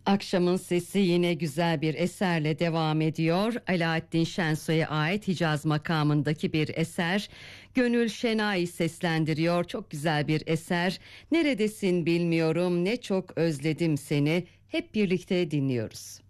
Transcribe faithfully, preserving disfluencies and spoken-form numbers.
Akşamın sesi yine güzel bir eserle devam ediyor. Alaaddin Şensoy'a ait Hicaz makamındaki bir eser. Gönül Şenay seslendiriyor. Çok güzel bir eser. Neredesin bilmiyorum, ne çok özledim seni. Hep birlikte dinliyoruz.